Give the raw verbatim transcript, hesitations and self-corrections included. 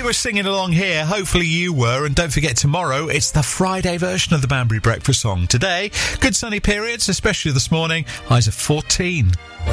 were singing along here. Hopefully you were. And don't forget, tomorrow it's the Friday version of the Banbury Breakfast song. Today, good sunny periods, especially this morning. Highs of fourteen.